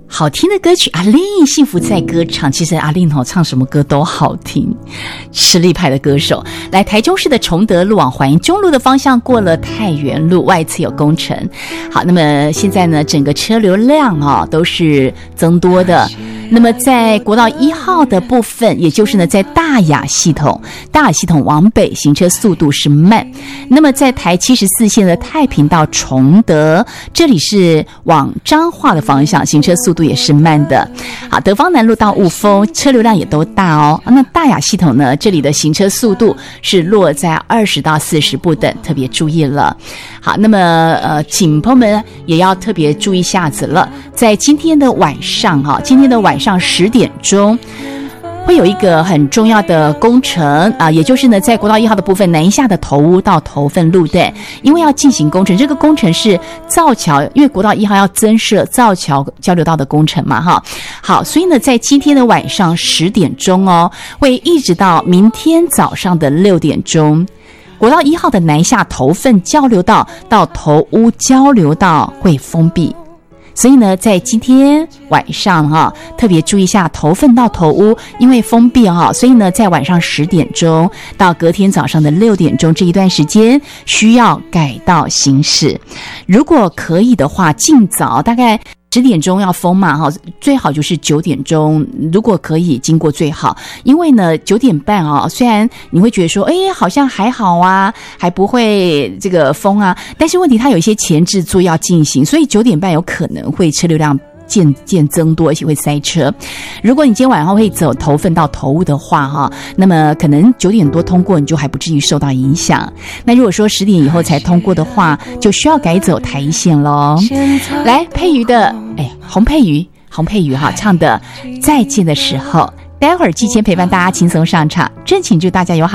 好听的歌曲，阿令幸福在歌唱。其实阿令唱什么歌都好听，实力派的歌手。来，台中市的崇德路往环中路的方向过了太原路，外侧有工程。好，那么现在呢，整个车流量都是增多的。那么在国道1号的部分，也就是呢在大雅系统往北行车速度是慢。那么在台74线的太平到崇德，这里是往彰化的方向，行车速度也是慢的。好，德芳南路到雾峰车流量也都大哦。那大雅系统呢，这里的行车速度是落在20到40不等，特别注意了。好，那么请朋友们也要特别注意一下子了，在今天的晚上10点钟会有一个很重要的工程也就是呢在国道1号的部分南下的头屋到头份路段，因为要进行工程，这个工程是造桥，因为国道1号要增设造桥交流道的工程嘛好，所以呢在今天的晚上10点钟会一直到明天早上的6点钟，国道1号的南下头份交流道到头屋交流道会封闭。所以呢在今天晚上特别注意一下头份到头屋，因为封闭所以呢在晚上10点钟到隔天早上的6点钟这一段时间需要改道行驶。如果可以的话，尽早大概10点钟要封嘛最好就是9点钟，如果可以经过最好。因为呢9点半虽然你会觉得说好像还好啊，还不会这个封但是问题它有一些前置作要进行，所以9点半有可能会车流量渐增多，而且会塞车。如果你今天晚上会走头份到头屋的话那么可能9点多通过，你就还不至于受到影响。那如果说10点以后才通过的话，就需要改走台一线咯。来，佩瑜的洪佩瑜唱的再见的时候，待会儿季谦陪伴大家轻松上场，真请祝大家有好